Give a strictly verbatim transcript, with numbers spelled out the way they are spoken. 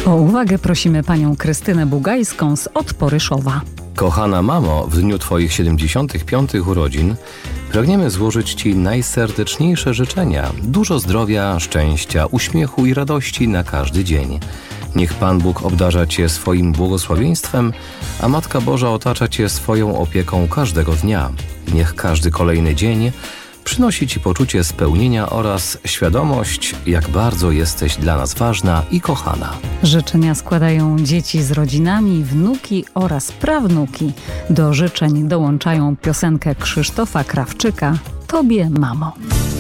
O uwagę prosimy panią Krystynę Bugajską z Podporyszowa. Kochana mamo, w dniu Twoich siedemdziesiątych piątych urodzin pragniemy złożyć Ci najserdeczniejsze życzenia. Dużo zdrowia, szczęścia, uśmiechu i radości na każdy dzień. Niech Pan Bóg obdarza Cię swoim błogosławieństwem, a Matka Boża otacza Cię swoją opieką każdego dnia. Niech każdy kolejny dzień przynosi Ci poczucie spełnienia oraz świadomość, jak bardzo jesteś dla nas ważna i kochana. Życzenia składają dzieci z rodzinami, wnuki oraz prawnuki. Do życzeń dołączają piosenkę Krzysztofa Krawczyka „Tobie, mamo”.